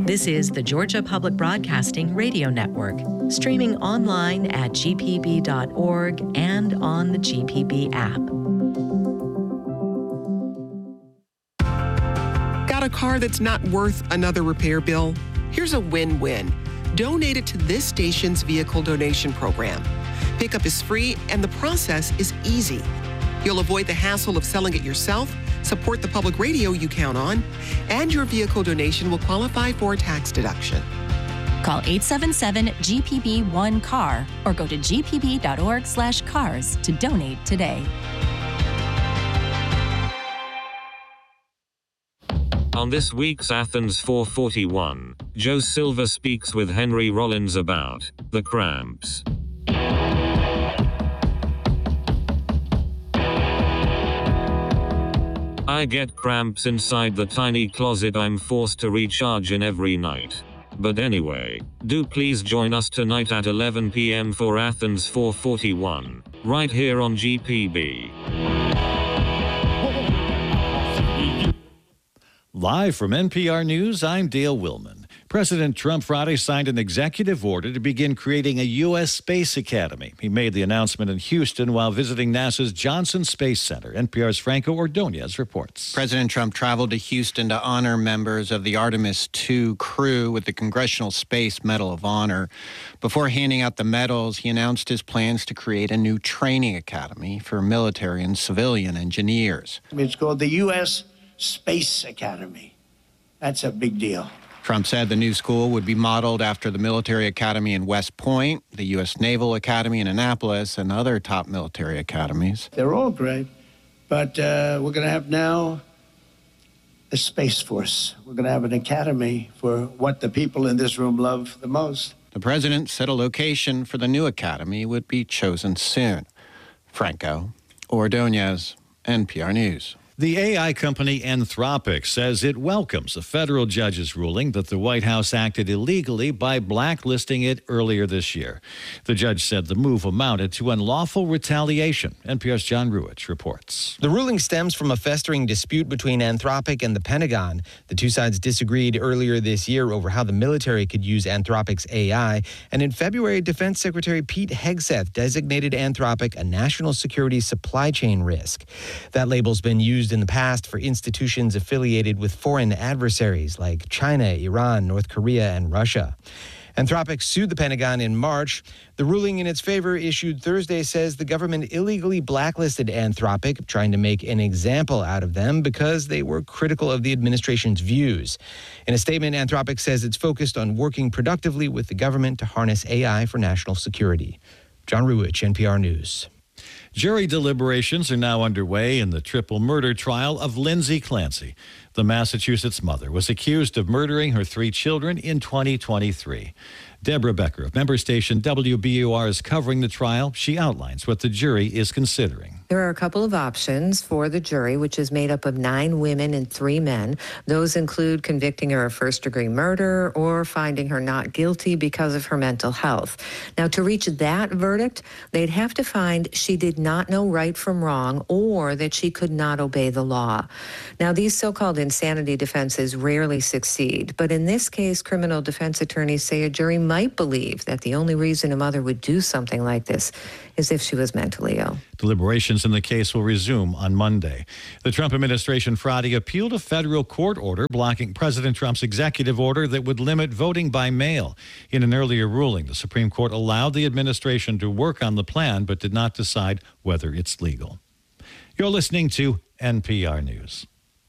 This is the Georgia Public Broadcasting Radio Network, streaming online at gpb.org and on the GPB app. Got a car that's not worth another repair bill? Here's a win-win. Donate it to this station's vehicle donation program. Pickup is free and the process is easy. You'll avoid the hassle of selling it yourself, support the public radio you count on, and your vehicle donation will qualify for a tax deduction. Call 877-GPB-1-CAR or go to gpb.org/cars to donate today. On this week's Athens 441, Joe Silver speaks with Henry Rollins about the Cramps. I get cramps inside the tiny closet I'm forced to recharge in every night. But anyway, do please join us tonight at 11 p.m. for Athens 441, right here on GPB. Live from NPR News, I'm Dale Willman. President Trump Friday signed an executive order to begin creating a U.S. Space Academy. He made the announcement in Houston while visiting NASA's Johnson Space Center. NPR's Franco Ordonez reports. President Trump traveled to Houston to honor members of the Artemis II crew with the Congressional Space Medal of Honor. Before handing out the medals, he announced his plans to create a new training academy for military and civilian engineers. It's called the U.S. Space Academy. That's a big deal. Trump said the new school would be modeled after the military academy in West Point, the U.S. Naval Academy in Annapolis, and other top military academies. They're all great, but we're going to have now a Space Force. We're going to have an academy for what the people in this room love the most. The president said a location for the new academy would be chosen soon. Franco Ordonez, NPR News. The AI company Anthropic says it welcomes a federal judge's ruling that the White House acted illegally by blacklisting it earlier this year. The judge said the move amounted to unlawful retaliation. NPR's John Ruich reports. The ruling stems from a festering dispute between Anthropic and the Pentagon. The two sides disagreed earlier this year over how the military could use Anthropic's AI. And in February, Defense Secretary Pete Hegseth designated Anthropic a national security supply chain risk. That label's been used in the past for institutions affiliated with foreign adversaries like China, Iran, North Korea, and Russia. Anthropic sued the Pentagon in March. The ruling in its favor issued Thursday says the government illegally blacklisted Anthropic, trying to make an example out of them because they were critical of the administration's views. In a statement, Anthropic says it's focused on working productively with the government to harness AI for national security. John Ruich, NPR News. Jury deliberations are now underway in the triple murder trial of Lindsay Clancy. The Massachusetts mother was accused of murdering her 3 children in 2023. Deborah Becker of member station WBUR is covering the trial. She outlines what the jury is considering. There are a couple of options for the jury, which is made up of 9 women and 3 men. Those include convicting her of first-degree murder or finding her not guilty because of her mental health. Now, to reach that verdict, they'd have to find she did not know right from wrong or that she could not obey the law. Now, these so-called insanity defenses rarely succeed, but in this case, criminal defense attorneys say a jury might believe that the only reason a mother would do something like this is if she was mentally ill. Deliberations in the case will resume on Monday. The Trump administration Friday appealed a federal court order blocking President Trump's executive order that would limit voting by mail. In an earlier ruling, the Supreme Court allowed the administration to work on the plan but did not decide whether it's legal. You're listening to NPR News.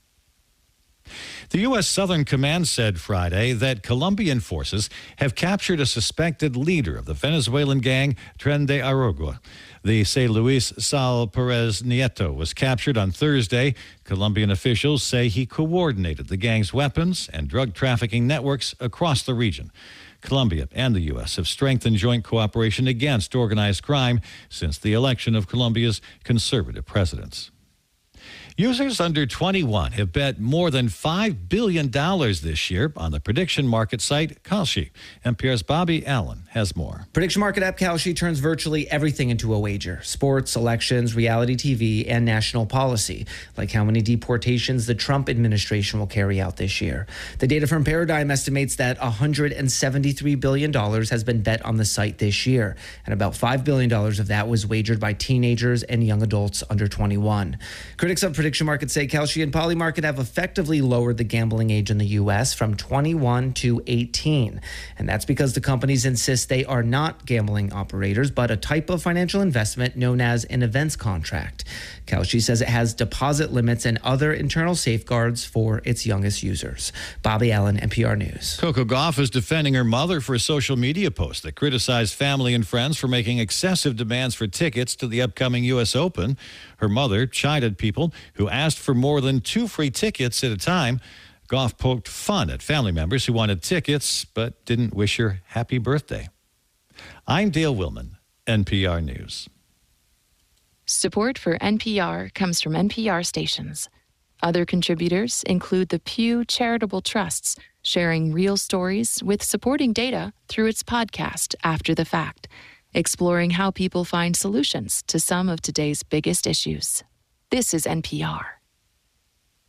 The U.S. Southern Command said Friday that Colombian forces have captured a suspected leader of the Venezuelan gang, Tren de Aragua. They say Luis Sal Perez Nieto was captured on Thursday. Colombian officials say he coordinated the gang's weapons and drug trafficking networks across the region. Colombia and the U.S. have strengthened joint cooperation against organized crime since the election of Colombia's conservative presidents. Users under 21 have bet more than $5 billion this year on the prediction market site Kalshi. NPR's Bobby Allen has more. Prediction market app Kalshi turns virtually everything into a wager. Sports, elections, reality TV, and national policy, like how many deportations the Trump administration will carry out this year. The data from Paradigm estimates that $173 billion has been bet on the site this year, and about $5 billion of that was wagered by teenagers and young adults under 21. Critics of prediction markets say Kalshi and Polymarket have effectively lowered the gambling age in the U.S. from 21 to 18. And that's because the companies insist they are not gambling operators, but a type of financial investment known as an events contract. Kalshi says it has deposit limits and other internal safeguards for its youngest users. Bobby Allen, NPR News. Coco Gauff is defending her mother for a social media post that criticized family and friends for making excessive demands for tickets to the upcoming U.S. Open. Her mother chided people who asked for more than 2 free tickets at a time. Gauff poked fun at family members who wanted tickets but didn't wish her happy birthday. I'm Dale Willman, NPR News. Support for NPR comes from NPR stations. Other contributors include the Pew Charitable Trusts, sharing real stories with supporting data through its podcast, After the Fact, exploring how people find solutions to some of today's biggest issues. This is NPR.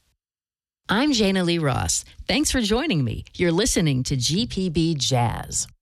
I'm Jana Lee Ross. Thanks for joining me. You're listening to GPB Jazz.